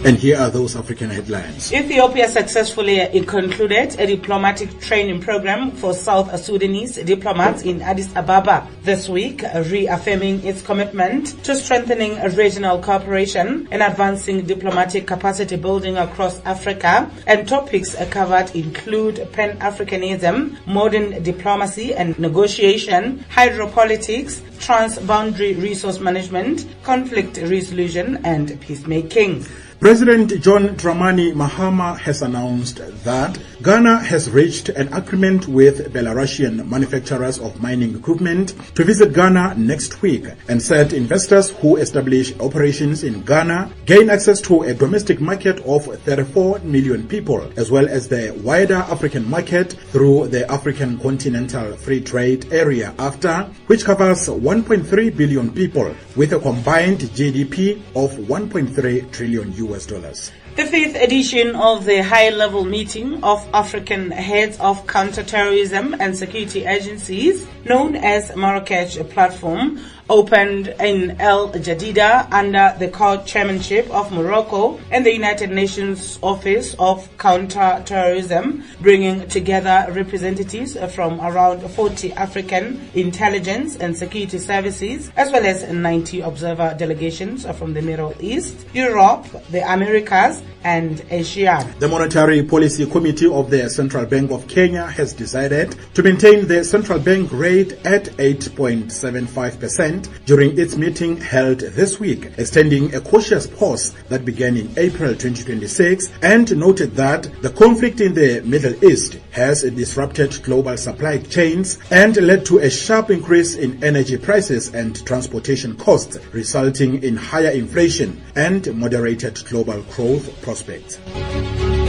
And here are those African headlines. Ethiopia successfully concluded a diplomatic training program for South Sudanese diplomats in Addis Ababa this week, reaffirming its commitment to strengthening regional cooperation and advancing diplomatic capacity building across Africa. And topics covered include Pan-Africanism, modern diplomacy and negotiation, hydropolitics, transboundary resource management, conflict resolution, and peacemaking. President John Dramani Mahama has announced that Ghana has reached an agreement with Belarusian manufacturers of mining equipment to visit Ghana next week, and said investors who establish operations in Ghana gain access to a domestic market of 34 million people, as well as the wider African market through the African Continental Free Trade Area (AfCFTA), which covers 1.3 billion people with a combined GDP of $1.3 trillion. The 5th edition of the high-level meeting of African heads of counterterrorism and security agencies, known as Marrakech Platform, opened in El Jadida under the co-chairmanship of Morocco and the United Nations Office of Counter-Terrorism, bringing together representatives from around 40 African intelligence and security services, as well as 90 observer delegations from the Middle East, Europe, the Americas, and Asia. The Monetary Policy Committee of the Central Bank of Kenya has decided to maintain the central bank rate at 8.75% during its meeting held this week, extending a cautious pause that began in April 2026, and noted that the conflict in the Middle East has disrupted global supply chains and led to a sharp increase in energy prices and transportation costs, resulting in higher inflation and moderated global growth prospects.